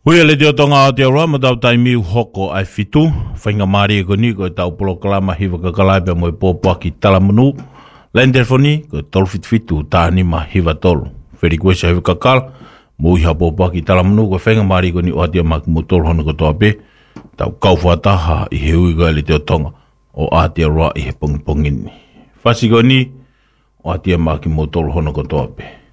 Hui le te o tonga o te aroa ma tau taimiu hoko ai fitu. Whainga maari e koni ko tau polokalama hiwa kakalai pe mo e pōpua ki talamunu. Len telefoni ko tolu fitu tāni ma hiwa tolu. Whiri koe sa hiwa kakal mo iha pōpua ki talamunu ko whainga maari e koni o atia maki mo tolu hana ko toa pe. Tau kauwhataha i he ui koe le te o tonga o atia roa i he pongipongini. Whasi koni o atia maki mo tolu hana ko toa pe.